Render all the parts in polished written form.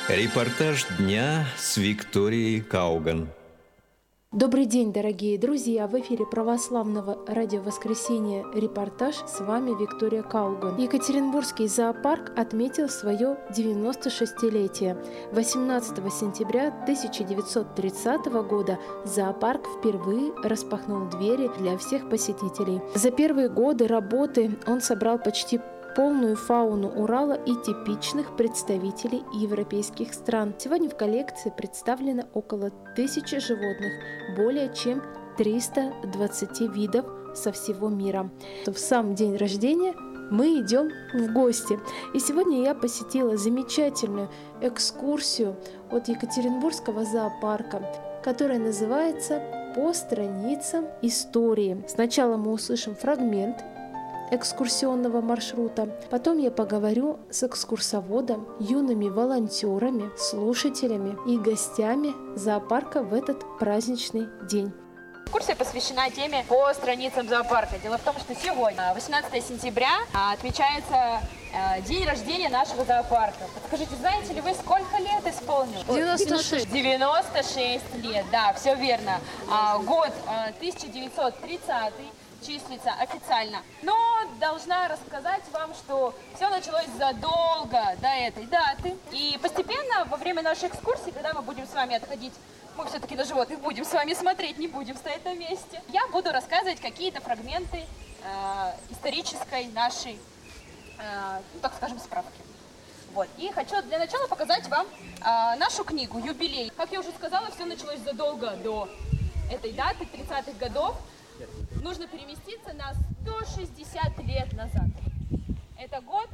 Репортаж дня с Викторией Кауган. Добрый день, дорогие друзья! В эфире православного радио «Воскресенье» репортаж. С вами Виктория Кауган. Екатеринбургский зоопарк отметил свое 96-летие. 18 сентября 1930 года зоопарк впервые распахнул двери для всех посетителей. За первые годы работы он собрал почти полную фауну Урала и типичных представителей европейских стран. Сегодня в коллекции представлено около 1000 животных, более чем 320 видов со всего мира. В сам день рождения мы идем в гости. И сегодня я посетила замечательную экскурсию от Екатеринбургского зоопарка, которая называется «По страницам истории». Сначала мы услышим фрагмент экскурсионного маршрута. Потом я поговорю с экскурсоводом, юными волонтерами, слушателями и гостями зоопарка в этот праздничный день. Экскурсия посвящена теме по страницам зоопарка. Дело в том, что сегодня, 18 сентября, отмечается день рождения нашего зоопарка. Подскажите, знаете ли вы, сколько лет исполнилось? 96. 96 лет, да, все верно. Год 1930 числится официально. Но должна рассказать вам, что все началось задолго до этой даты. И постепенно во время нашей экскурсии, когда мы будем с вами отходить, мы все-таки на животных будем с вами смотреть, не будем стоять на месте, я буду рассказывать какие-то фрагменты исторической нашей, так скажем, справки. Вот. И хочу для начала показать вам нашу книгу «Юбилей». Как я уже сказала, все началось задолго до этой даты, 30-х годов. Нужно переместиться на 160 лет назад. Это год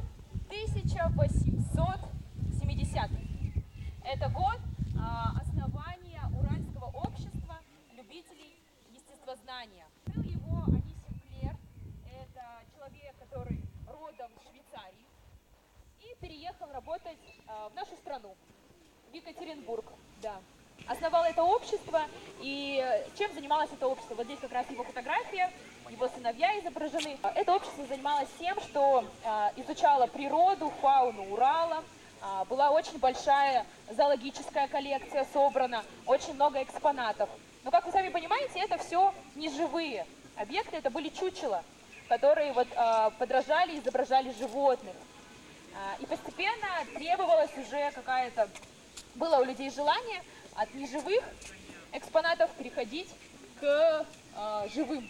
1870. Это год основания Уральского общества любителей естествознания. Был его Анисим Клер, это человек, который родом в Швейцарии, и переехал работать в нашу страну, в Екатеринбург, да. Основал это общество, и чем занималось это общество? Вот здесь как раз его фотография, его сыновья изображены. Это общество занималось тем, что изучало природу, фауну Урала. Была очень большая зоологическая коллекция собрана, очень много экспонатов. Но, как вы сами понимаете, это все неживые объекты, это были чучела, которые вот подражали, изображали животных. И постепенно требовалось уже какая-то... Было у людей желание от неживых экспонатов переходить к живым.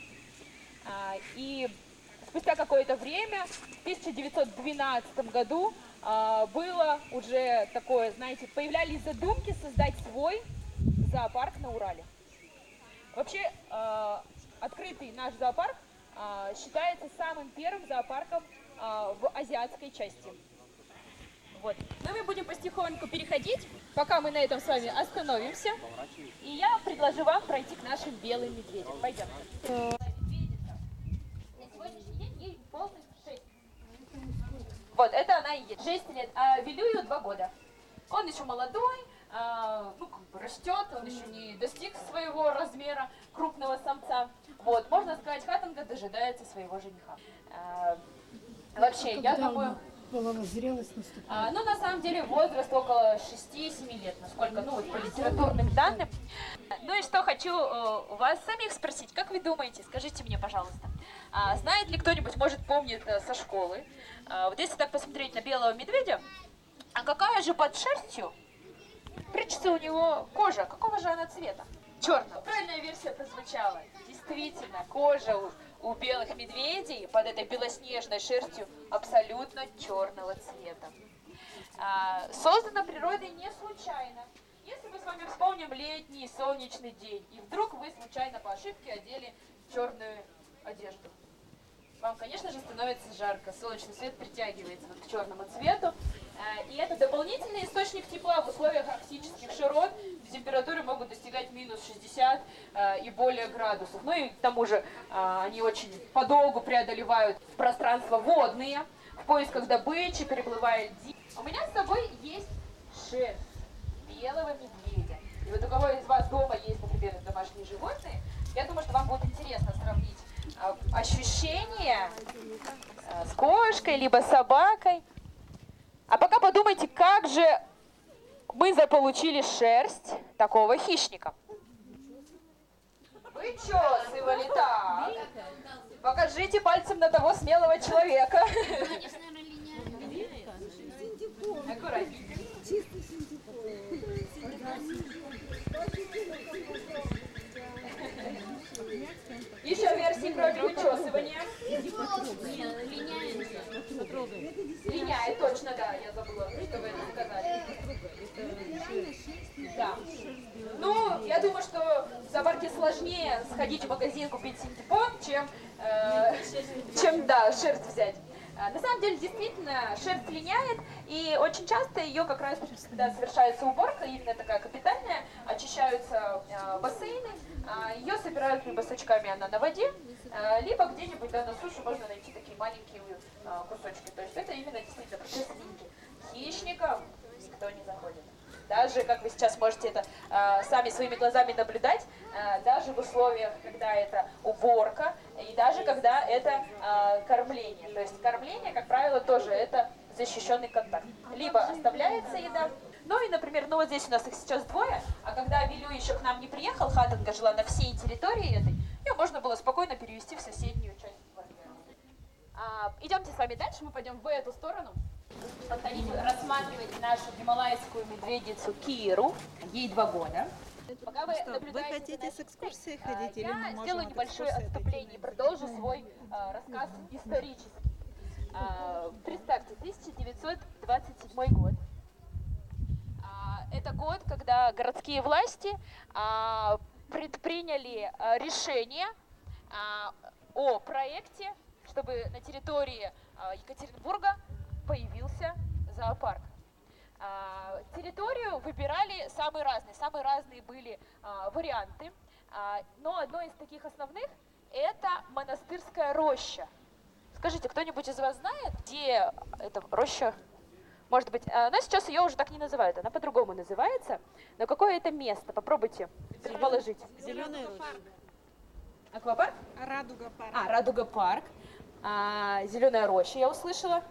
И спустя какое-то время, в 1912 году, было уже такое, знаете, появлялись задумки создать свой зоопарк на Урале. Вообще, открытый наш зоопарк считается самым первым зоопарком в азиатской части. Вот. Но мы будем потихоньку переходить, пока мы на этом с вами остановимся. И я предложу вам пройти к нашим белым медведям. Пойдем. Медведица. На сегодняшний день ей полных 6. Вот, это она и есть. 6 лет. А Вилюю 2 года. Он еще молодой, растет, он еще не достиг своего размера крупного самца. Вот, можно сказать, Хатанга дожидается своего жениха. Вообще, я думаю... Зрелость наступила. На самом деле возраст около 6-7 лет, насколько, по литературным данным. Ну и что хочу у вас самих спросить, как вы думаете, скажите мне, пожалуйста, знает ли кто-нибудь, может, помнит со школы, вот если так посмотреть на белого медведя, а какая же под шерстью прячется у него кожа, какого же она цвета? Черного. Правильная версия прозвучала. Действительно, кожа у белых медведей под этой белоснежной шерстью абсолютно черного цвета. Создана природой не случайно. Если мы с вами вспомним летний солнечный день, и вдруг вы случайно по ошибке одели черную одежду, вам, конечно же, становится жарко, солнечный свет притягивается к черному цвету, и это дополнительный источник тепла в условиях арктических широт, где температуры могут достигать минус 60 и более градусов. Ну и к тому же они очень подолгу преодолевают пространства водные, в поисках добычи, переплывая льдины. У меня с собой есть шерсть белого медведя. И вот у кого из вас дома есть, например, домашние животные, я думаю, что вам будет интересно сравнить ощущения с кошкой, либо собакой. А пока подумайте, как же мы заполучили шерсть такого хищника. Вычесывали так. Покажите пальцем на того смелого человека. Аккуратненько. Еще версии кроме вычесывания. Линяет, точно, да, я забыла, что вы это сказали. Да. Ну, я думаю, что в зоопарке сложнее сходить в магазин, купить синтепон, чем шерсть взять. На самом деле, действительно, шерсть линяет, и очень часто ее как раз, когда совершается уборка, именно такая капитальная, очищаются бассейны, ее собирают либо с очками она на воде, либо где-нибудь на суше можно найти такие маленькие кусочки. То есть это именно действительно процесс линьки. Хищникам никто не заходит. Даже, как вы сейчас можете это сами своими глазами наблюдать, даже в условиях, когда это уборка, и даже когда это кормление. То есть кормление, как правило, тоже это защищенный контакт. Либо оставляется еда, ну и, например, вот здесь у нас их сейчас двое, а когда Вилю еще к нам не приехал, Хатанга жила на всей территории этой, ее можно было спокойно перевести в соседнюю часть квартиры. Идемте с вами дальше, мы пойдем в эту сторону. Повторите, рассматривайте нашу гималайскую медведицу Киру. Ей 2 года. Пока вы наблюдаете, вы хотите с экскурсией ходить, или мы я можем сделаю небольшое отступление и продолжу свой рассказ исторический. Представьте, 1927 год. Это год, когда городские власти предприняли решение о проекте, чтобы на территории Екатеринбурга появился зоопарк. Территорию выбирали самые разные были варианты, но одно из таких основных – это монастырская роща. Скажите, кто-нибудь из вас знает, где эта роща? Может быть, но сейчас ее уже так не называют, она по-другому называется, но какое это место? Попробуйте предположить. Зеленая роща. Аквапарк? Радуга парк. Радуга парк. Зеленая роща, я услышала.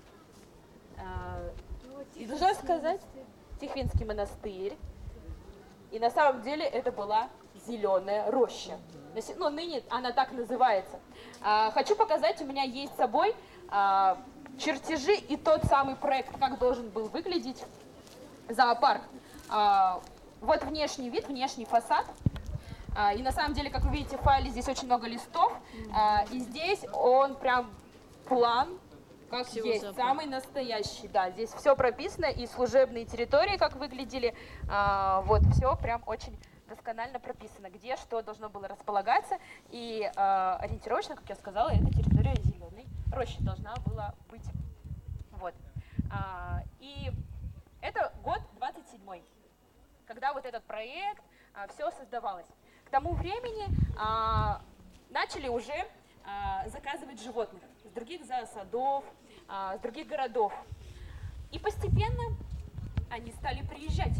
И должна сказать, Тихвинский монастырь. И на самом деле это была зеленая роща. Ну, ныне она так называется. Хочу показать, у меня есть с собой чертежи и тот самый проект, как должен был выглядеть зоопарк. Вот внешний вид, внешний фасад. И на самом деле, как вы видите, в файле здесь очень много листов. И здесь он прям план, как всего есть, зоопарк. Самый настоящий. Да, здесь все прописано, и служебные территории, как выглядели. Вот, все прям очень досконально прописано, где что должно было располагаться. И ориентировочно, как я сказала, эта территория зеленой рощи должна была быть. Вот. И это год 27-й, когда вот этот проект, все создавалось. К тому времени начали уже заказывать животных с других зоосадов, с других городов. И постепенно они стали приезжать.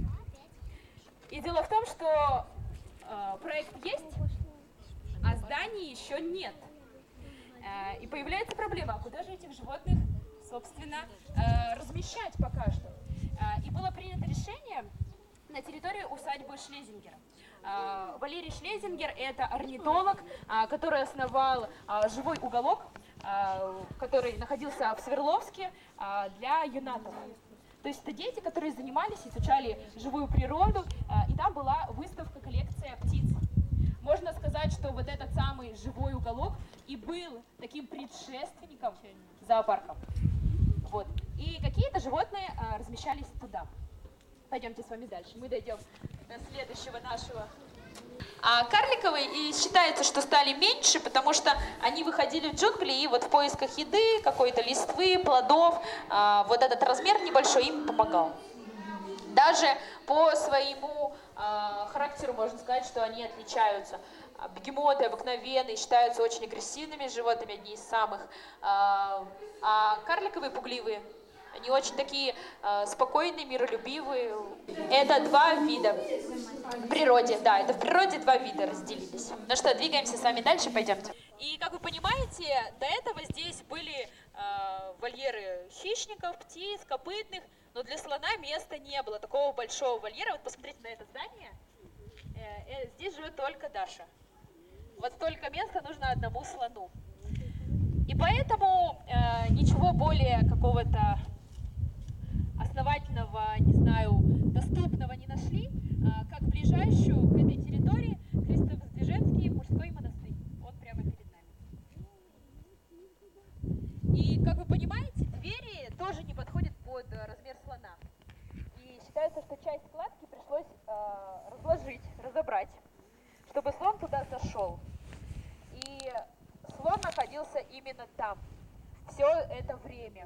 И дело в том, что проект есть, а зданий еще нет. И появляется проблема, а куда же этих животных, собственно, размещать пока что? И было принято решение на территории усадьбы Шлезингера. Валерий Шлезингер – это орнитолог, который основал живой уголок, который находился в Свердловске для юнатов. То есть это дети, которые занимались, изучали живую природу, и там была выставка, коллекция птиц. Можно сказать, что вот этот самый живой уголок и был таким предшественником зоопарка. Вот. И какие-то животные размещались туда. Пойдемте с вами дальше. Мы дойдем до следующего нашего. Карликовые и считается, что стали меньше, потому что они выходили в джунгли и вот в поисках еды, какой-то листвы, плодов, вот этот размер небольшой им помогал. Даже по своему характеру можно сказать, что они отличаются. Бегемоты обыкновенные считаются очень агрессивными животными, одни из самых, а карликовые пугливые. Они очень такие спокойные, миролюбивые. Это 2 вида в природе. Да, это в природе 2 вида разделились. Ну что, двигаемся с вами дальше, пойдемте. И как вы понимаете, до этого здесь были вольеры хищников, птиц, копытных. но для слона места не было, такого большого вольера. Вот посмотрите на это здание, здесь живет только Даша. Вот столько места нужно одному слону. И поэтому ничего более какого-то основательного, не знаю, доступного не нашли, как ближайшую к этой территории Христово-Воздвиженский мужской монастырь. Он прямо перед нами. И, как вы понимаете, двери тоже не подходят под размер слона. И считается, что часть кладки пришлось разложить, разобрать, чтобы слон туда зашел. И слон находился именно там все это время.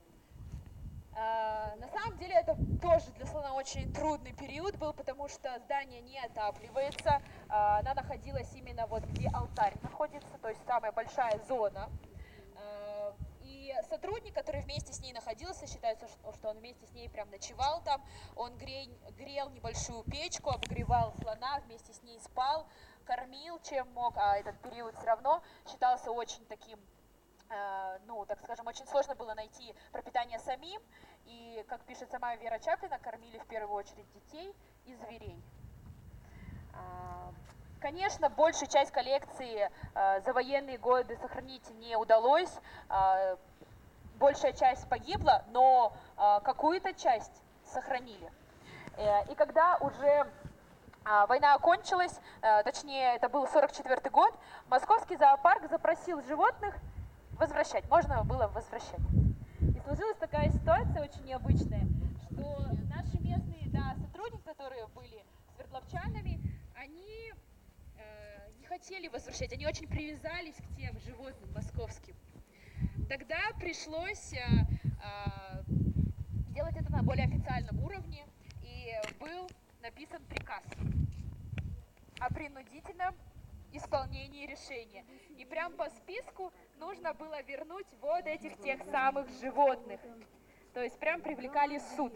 На самом деле это тоже для слона очень трудный период был, потому что здание не отапливается. Она находилась именно вот где алтарь находится, то есть самая большая зона. И сотрудник, который вместе с ней находился, считается, что он вместе с ней прям ночевал там, он грел небольшую печку, обогревал слона, вместе с ней спал, кормил чем мог, а этот период все равно считался очень таким, ну, так скажем, очень сложно было найти пропитание самим, и, как пишет сама Вера Чаплина, кормили в первую очередь детей и зверей. Конечно, большую часть коллекции за военные годы сохранить не удалось, большая часть погибла, но какую-то часть сохранили. И когда уже война окончилась, точнее, это был 1944 год, Московский зоопарк запросил животных возвращать, можно было возвращать. И сложилась такая ситуация очень необычная, что наши местные сотрудники, которые были свердловчанами, они не хотели возвращать, они очень привязались к тем животным московским. Тогда пришлось делать это на более официальном уровне, и был написан приказ о принудительном исполнении решения. И прям по списку нужно было вернуть вот этих тех самых животных. То есть прям привлекали суд.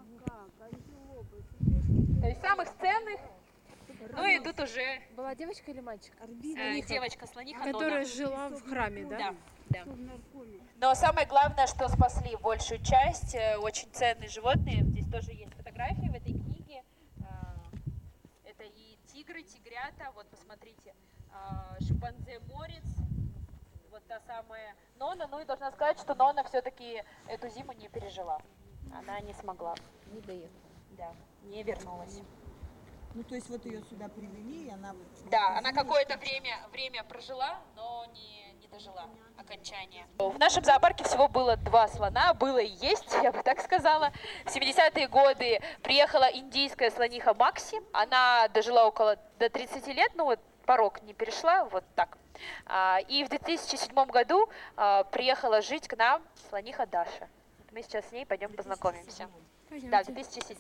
То есть самых ценных, ну и тут уже... Была девочка или мальчик? Девочка, слониха которая Нона. жила в храме, да? Да. Но самое главное, что спасли большую часть, очень ценные животные. Здесь тоже есть фотографии в этой книге. Это и тигры, тигрята, вот посмотрите, шимпанзе-морец, вот та самая Нона. Ну и должна сказать, что Нона все-таки эту зиму не пережила. Она не смогла. Не доехала. Да, не вернулась. Ну, то есть вот ее сюда привели, и она... Да, она какое-то время прожила, но не дожила окончания. В нашем зоопарке всего было 2 слона, было и есть, я бы так сказала. В 70-е годы приехала индийская слониха Макси, она дожила до 30 лет, ну вот порог не перешла, вот так. И в 2007 году приехала жить к нам слониха Даша. Мы сейчас с ней пойдем познакомимся. Да, в 2007.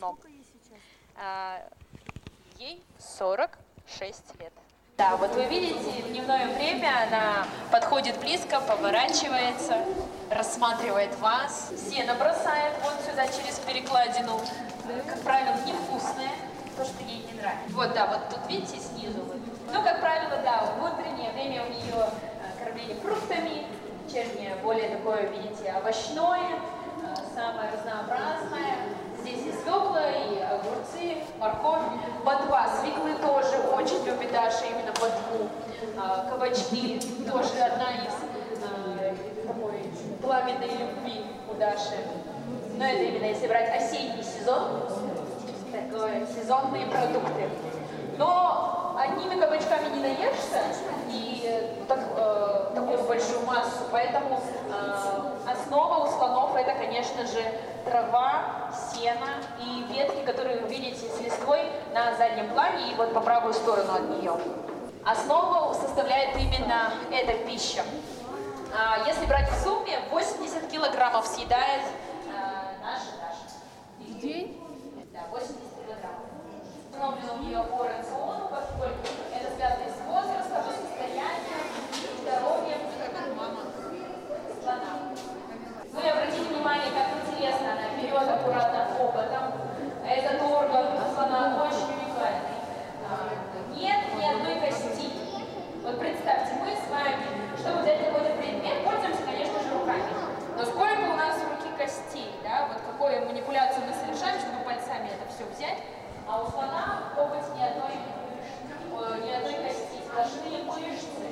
Ей 46 лет. Да, вот вы видите, в дневное время она подходит близко, поворачивается, рассматривает вас, сено бросает вот сюда через перекладину. Как правило, невкусное, то, что ей не нравится. Вот, да, вот тут видите снизу. Ну, как правило, да, в утреннее время у нее кормление фруктами, вечернее более такое, видите, овощное, самое разнообразное. Здесь и свекла, и огурцы, морковь, ботва. Свеклы тоже очень любит Даша, именно ботву. Кабачки тоже одна из такой пламенной любви у Даши. Но это именно если брать осенний сезон, такое, сезонные продукты. Но одними кабачками не наешься и такую большую массу, поэтому основа у слонов это, конечно же, трава, сено и ветки, которые вы видите с листвой на заднем плане и вот по правую сторону от нее. Основу составляет именно эта пища. Если брать в сумме, 80 килограммов съедает наша Даша. В день? Да, 80 килограммов. Установлен у нее по рациону, поскольку это связано с возрастом, состоянием, здоровьем слона. Ну и обратите внимание, как интересно, она берет аккуратно хоботом. Этот орган у слона очень уникальный. Нет ни одной кости. Вот представьте, мы с вами, чтобы взять какой-то предмет, пользуемся, конечно же, руками. Но сколько у нас в руке костей, да, вот какую манипуляцию мы совершаем, чтобы пальцами это все взять, а у слона коготь ни одной кости, сплошные мышцы.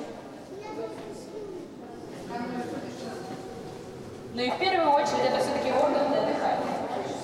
Ну и в первую очередь это все-таки орган для дыхания.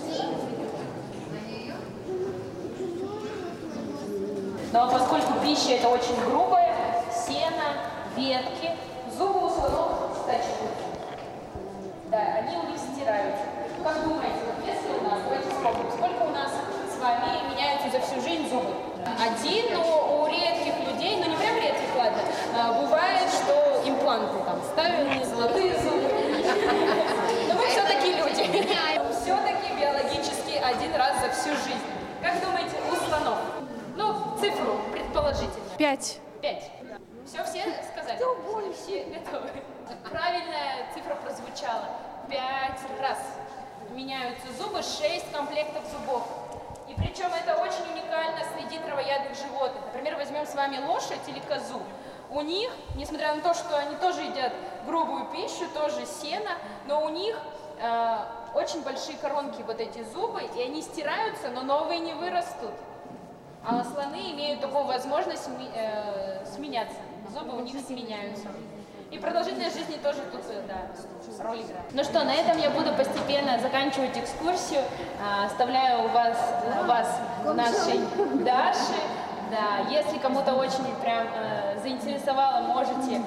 Но поскольку пища это очень грубая, сено, ветки, зубы у слонов стачиваются. Да, они у них стираются. Как думаете, вот если у нас, давайте вспомним, сколько у нас с вами меняются за всю жизнь зубы? Один, но у редких людей, ну не прям редких, ладно, бывает, что импланты там ставили, золотые зубы. Но мы все-таки люди. Все-таки биологически один раз за всю жизнь. Как думаете, у слонов? Ну, цифру предположительно. 5. 5. Все сказали? Все готовы. Правильная цифра прозвучала. 5 раз меняются зубы, 6 комплектов зубов. И причем это очень уникально среди травоядных животных. Например, возьмем с вами лошадь или козу. У них, несмотря на то, что они тоже едят грубую пищу, тоже сено, но у них очень большие коронки, вот эти зубы, и они стираются, но новые не вырастут. А слоны имеют такую возможность сменяться. Зубы у них сменяются. И продолжительность жизни тоже тут, да, роль играет. Ну что, на этом я буду постепенно заканчивать экскурсию. Оставляю вас нашей Даши. Да, если кому-то очень прям заинтересовало, можете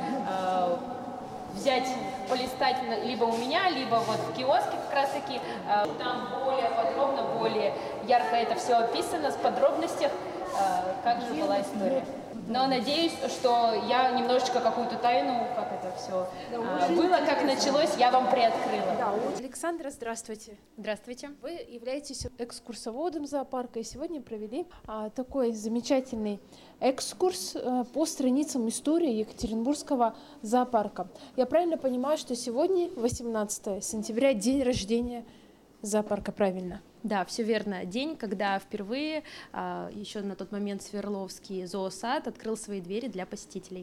взять, полистать либо у меня, либо вот в киоске как раз таки. Там более подробно, более ярко это все описано, с подробностях, как же была история. Но надеюсь, что я немножечко какую-то тайну, как это все было, как началось, я вам приоткрыла. Александра, здравствуйте. Здравствуйте. Вы являетесь экскурсоводом зоопарка и сегодня провели такой замечательный экскурс по страницам истории Екатеринбургского зоопарка. Я правильно понимаю, что сегодня, 18 сентября, день рождения зоопарка, правильно? Да, все верно. День, когда впервые, еще на тот момент Свердловский зоосад открыл свои двери для посетителей.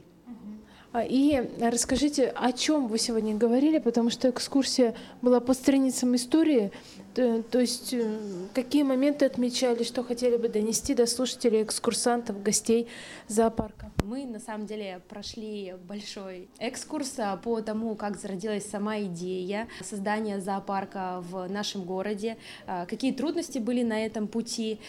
И расскажите, о чем вы сегодня говорили, потому что экскурсия была по страницам истории, то есть какие моменты отмечали, что хотели бы донести до слушателей, экскурсантов, гостей зоопарка? Мы, на самом деле, прошли большой экскурс по тому, как зародилась сама идея создания зоопарка в нашем городе, какие трудности были на этом пути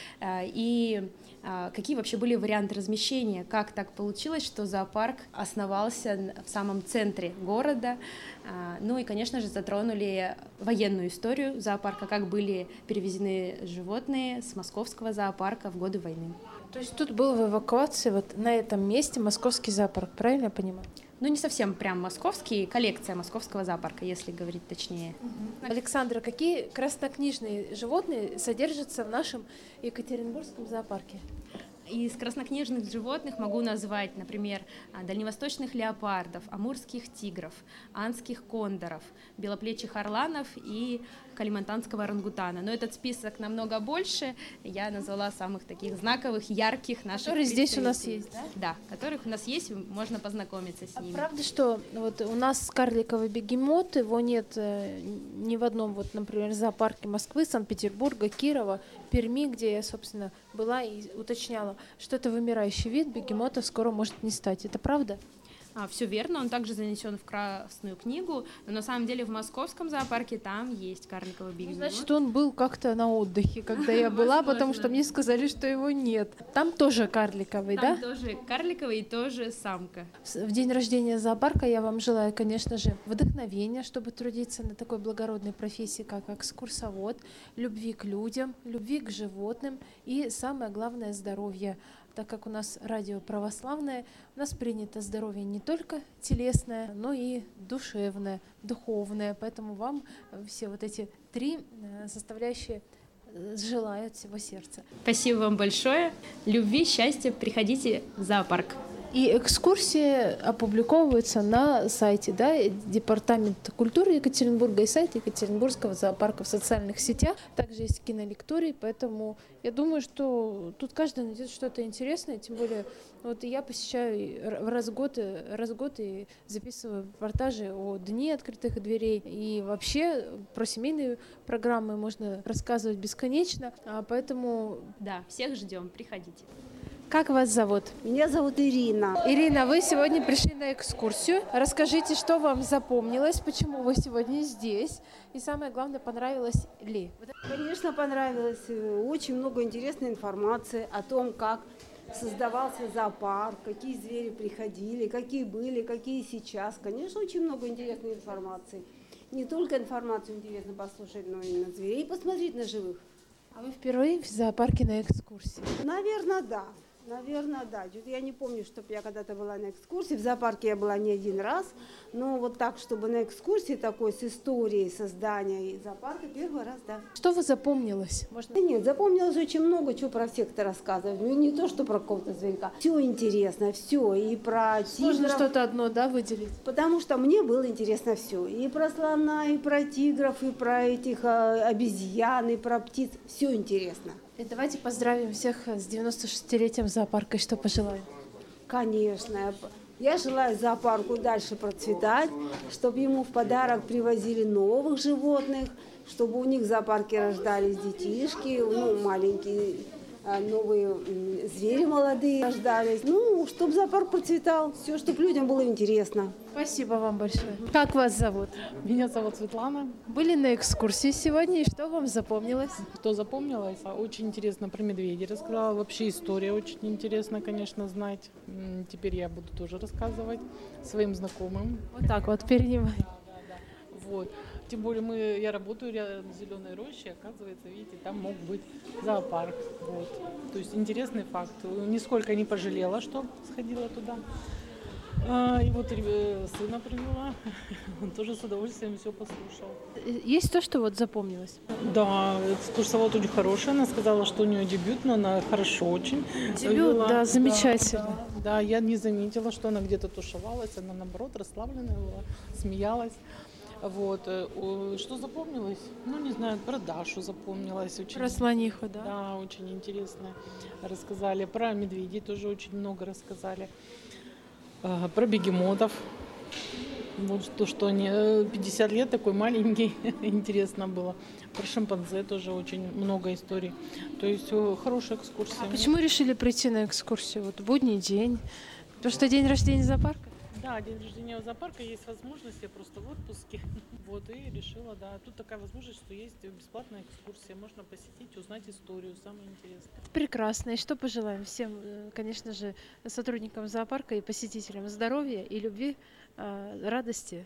и какие вообще были варианты размещения, как так получилось, что зоопарк основался в самом центре города. Ну и, конечно же, затронули военную историю зоопарка, как были перевезены животные с московского зоопарка в годы войны. То есть тут был в эвакуации, вот на этом месте московский зоопарк, правильно я понимаю? Ну, не совсем прям московский, коллекция московского зоопарка, если говорить точнее. Александра, какие краснокнижные животные содержатся в нашем Екатеринбургском зоопарке? Из краснокнижных животных могу назвать, например, дальневосточных леопардов, амурских тигров, анских кондоров, белоплечих орланов и калимантанского орангутана. Но этот список намного больше. Я назвала самых таких знаковых, ярких наших которые здесь у нас есть, да? Да, которых у нас есть, можно познакомиться с ними. Правда, что вот у нас карликовый бегемот, его нет ни в одном, вот, например, зоопарке Москвы, Санкт-Петербурга, Кирова, Перми, где я, собственно, была и уточняла, что это вымирающий вид, бегемота скоро может не стать. Это правда? Все верно, он также занесен в Красную книгу, но на самом деле в московском зоопарке там есть карликовый бегемот. Значит, он был как-то на отдыхе, когда я была, потому что мне сказали, что его нет. Там тоже карликовый, да? Там тоже карликовый и тоже самка. В день рождения зоопарка я вам желаю, конечно же, вдохновения, чтобы трудиться на такой благородной профессии, как экскурсовод, любви к людям, любви к животным и, самое главное, здоровья. Так как у нас радио православное, у нас принято здоровье не только телесное, но и душевное, духовное. Поэтому вам все вот эти 3 составляющие желаю от всего сердца. Спасибо вам большое. Любви, счастья. Приходите в зоопарк. И экскурсии опубликовываются на сайте, да, Департамента культуры Екатеринбурга и сайта Екатеринбургского зоопарка в социальных сетях. Также есть кинолекторий, поэтому я думаю, что тут каждый найдет что-то интересное, тем более вот я посещаю раз в год и записываю репортажи о Дне открытых дверей. И вообще про семейные программы можно рассказывать бесконечно, поэтому... Да, всех ждем, приходите. Как вас зовут? Меня зовут Ирина. Ирина, вы сегодня пришли на экскурсию. Расскажите, что вам запомнилось, почему вы сегодня здесь, и самое главное, понравилось ли? Конечно, понравилось. Очень много интересной информации о том, как создавался зоопарк, какие звери приходили, какие были, какие сейчас. Конечно, очень много интересной информации. Не только информацию интересно послушать, но и на зверей посмотреть на живых. А вы впервые в зоопарке на экскурсии? Наверное, да. Наверное, да. Я не помню, чтобы я когда-то была на экскурсии. В зоопарке я была не один раз, но вот так, чтобы на экскурсии такой с историей создания зоопарка первый раз, да. Что вы запомнилось? Можно... Да нет, запомнилось очень много, что про всех-то рассказывать. Ну, не то, что про какого-то зверька. Все интересно, все. И про Можно тигров. что-то одно, да, выделить? Потому что мне было интересно все. И про слона, и про тигров, и про этих обезьян, и про птиц. Все интересно. И давайте поздравим всех с 96-летием зоопарка. И что пожелаем? Конечно. Я желаю зоопарку дальше процветать, чтобы ему в подарок привозили новых животных, чтобы у них в зоопарке рождались детишки, ну, маленькие, новые звери молодые рождались. Ну, чтобы зоопарк процветал, все, чтобы людям было интересно. Спасибо вам большое. Как вас зовут? Меня зовут Светлана. Были на экскурсии сегодня, и что вам запомнилось? Что запомнилось? Очень интересно про медведей рассказала. Вообще история очень интересно, конечно, знать. Теперь я буду тоже рассказывать своим знакомым. Вот так вот, перенимай. Вот. Тем более я работаю рядом с Зеленой рощей, оказывается, видите, там мог быть зоопарк. Вот. То есть интересный факт. Нисколько не пожалела, что сходила туда. И вот сына привела, он тоже с удовольствием все послушал. Есть то, что вот запомнилось? Да, экскурсовод очень хорошая, она сказала, что у нее дебют, но она хорошо очень. Дебют, да, замечательно. Да, я не заметила, что она где-то тушевалась, она наоборот расслабленная была, смеялась. Вот. Что запомнилось? Ну, не знаю, про Дашу запомнилось. Очень, Про слониху, да? Да, очень интересно рассказали. Про медведей тоже очень много рассказали. Про бегемотов. Вот что они 50 лет такой маленький, интересно было. Про шимпанзе тоже очень много историй. То есть хорошая экскурсия. А почему решили прийти на экскурсию? Вот будний день. Потому что день рождения зоопарка? Да, день рождения зоопарка, есть возможность, я просто в отпуске. Вот, и решила, да. Тут такая возможность, что есть бесплатная экскурсия. Можно посетить, узнать историю, самое интересное. Прекрасно. И что пожелаем всем, конечно же, сотрудникам зоопарка и посетителям? Здоровья и любви, радости.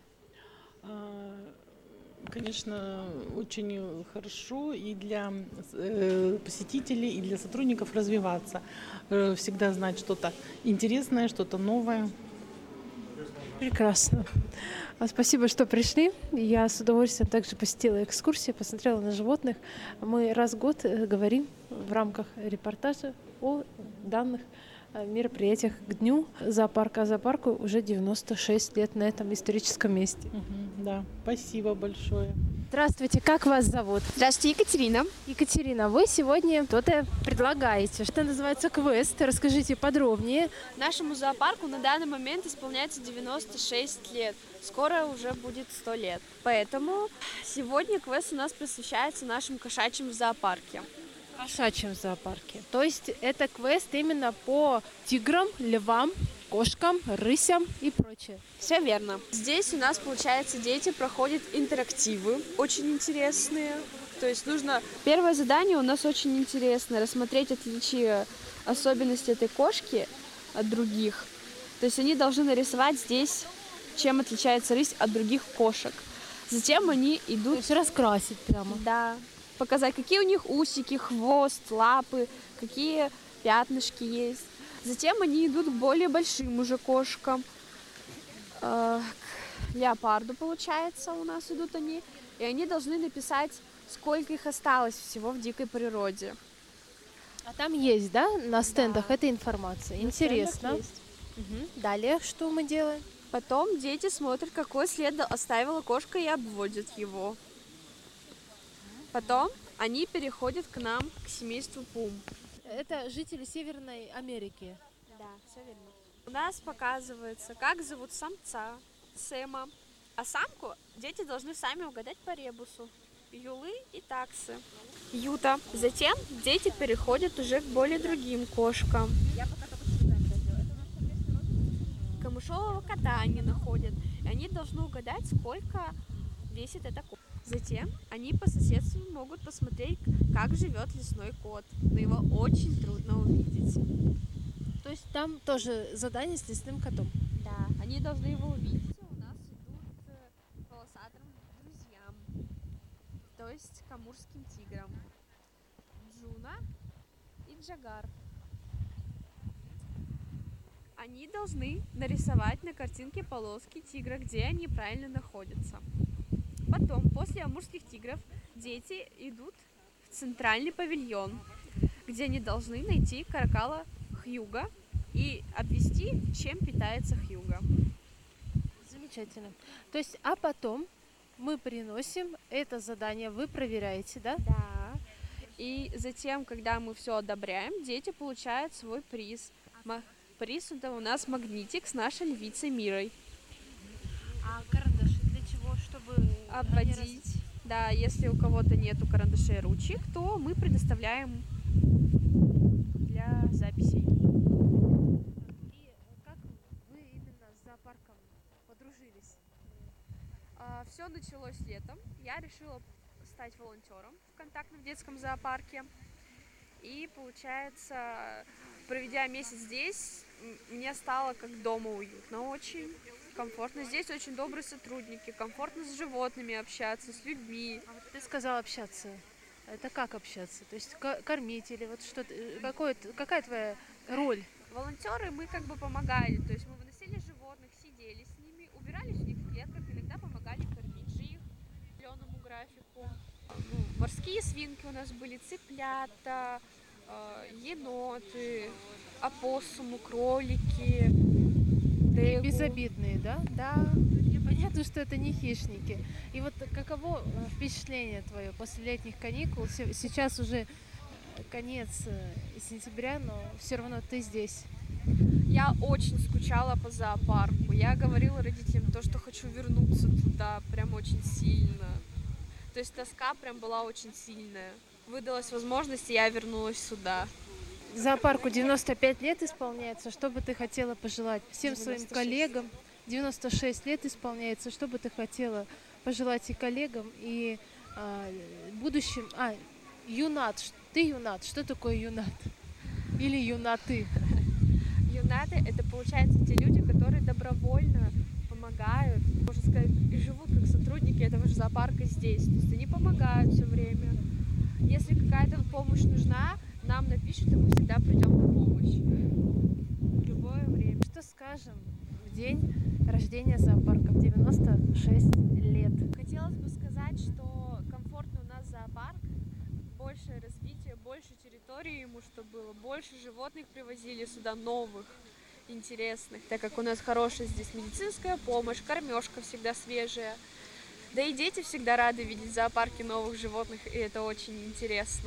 Конечно, очень хорошо и для посетителей, и для сотрудников развиваться. Всегда знать что-то интересное, что-то новое. Прекрасно. Спасибо, что пришли. Я с удовольствием также посетила экскурсии, посмотрела на животных. Мы раз в год говорим в рамках репортажа о данных мероприятиях к дню зоопарка. А зоопарку уже 96 лет на этом историческом месте. Да, спасибо большое. Здравствуйте, как вас зовут? Здравствуйте, Екатерина. Екатерина, вы сегодня что-то предлагаете. Что называется квест? Расскажите подробнее. Нашему зоопарку на данный момент исполняется 96 лет. Скоро уже будет 100 лет. Поэтому сегодня квест у нас посвящается нашим кошачьим в зоопарке. Кошачьем зоопарке. То есть это квест именно по тиграм, львам, кошкам, рысям и прочее. Все верно. Здесь у нас, получается, дети проходят интерактивы, очень интересные. То есть нужно... Первое задание у нас очень интересное. Рассмотреть отличия, особенности этой кошки от других. То есть они должны нарисовать здесь, чем отличается рысь от других кошек. Затем они идут... То есть раскрасить прямо. Да. Показать, какие у них усики, хвост, лапы, какие пятнышки есть. Затем они идут к более большим уже кошкам. К леопарду, получается, у нас идут они. И они должны написать, сколько их осталось всего в дикой природе. А там есть, да, на стендах эта информация? Интересно. Далее что мы делаем? Потом дети смотрят, какой след оставила кошка, и обводят его. Потом они переходят к нам, к семейству пум. Это жители Северной Америки. Да, все верно. У нас показывается, как зовут самца, Сэма, а самку дети должны сами угадать по ребусу. Юлы и таксы. Юта. Затем дети переходят уже к более другим кошкам. Камышового кота они находят, и они должны угадать, сколько весит эта кошка. Затем они по соседству могут посмотреть, как живет лесной кот, но его очень трудно увидеть. То есть там тоже задание с лесным котом. Да, они должны его увидеть. У нас идут к полосатым друзьям, то есть к амурским тиграм. Джуна и Джагар. Они должны нарисовать на картинке полоски тигра, где они правильно находятся. Потом, после амурских тигров, дети идут в центральный павильон, где они должны найти каракала Хьюга и обвести, чем питается Хьюга. Замечательно. То есть, а потом мы приносим это задание, вы проверяете, да? Да. И затем, когда мы все одобряем, дети получают свой приз. Приз это у нас магнитик с нашей львицей Мирой. А карандаши для чего? Чтобы Обводить. Да, если у кого-то нету карандашей и ручек, то мы предоставляем для записей. И как вы именно с зоопарком подружились? Все началось летом. Я решила стать волонтером в контактном детском зоопарке. И получается, проведя месяц здесь, мне стало как дома уютно очень. Комфортно. Здесь очень добрые сотрудники, комфортно с животными общаться, с людьми. А вот ты сказала общаться. Это как общаться? То есть кормить или вот что-то? Какая твоя роль? Волонтеры мы как бы помогали, то есть мы выносили животных, сидели с ними, убирались у них в клетках, иногда помогали кормить же их по определенному графику. Морские свинки у нас были, цыплята, еноты, опоссумы, кролики. И безобидные, да? Да. Понятно, что это не хищники. И вот каково впечатление твое после летних каникул? Сейчас уже конец сентября, но все равно ты здесь. Я очень скучала по зоопарку. Я говорила родителям то, что хочу вернуться туда прям очень сильно. То есть тоска прям была очень сильная. Выдалась возможность, и я вернулась сюда. Зоопарку 95 лет исполняется. Что бы ты хотела пожелать всем 96. своим коллегам? 96 лет исполняется. Что бы ты хотела пожелать и коллегам, и будущим? Юнат. Ты юнат. Что такое юнат? Или юнаты? Юнаты — это, получается, те люди, которые добровольно помогают, можно сказать, и живут как сотрудники этого же зоопарка здесь. То есть они помогают все время. Если какая-то помощь нужна, нам напишут, и мы всегда придем на помощь. В любое время. Что скажем в день рождения зоопарка, в 96 лет? Хотелось бы сказать, что комфортно у нас зоопарк, большее развитие, больше территории ему, чтобы было, больше животных привозили сюда новых, интересных, так как у нас хорошая здесь медицинская помощь, кормежка всегда свежая. Да и дети всегда рады видеть в зоопарке новых животных, и это очень интересно.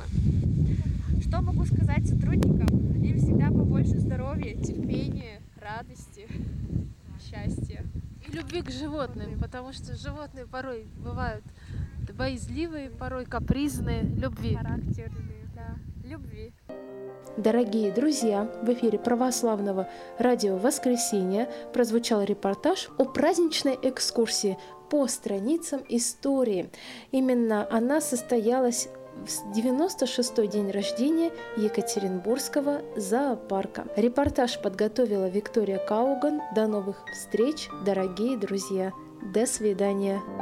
Что могу сказать сотрудникам? Им всегда побольше здоровья, терпения, радости, счастья. И любви к животным, потому что животные порой бывают боязливые, порой капризные. Любви. Характерные, да. Любви. Дорогие друзья, в эфире православного радио «Воскресенье» прозвучал репортаж о праздничной экскурсии по страницам истории. Именно она состоялась в 96-й день рождения Екатеринбургского зоопарка. Репортаж подготовила Виктория Кауган. До новых встреч, дорогие друзья. До свидания.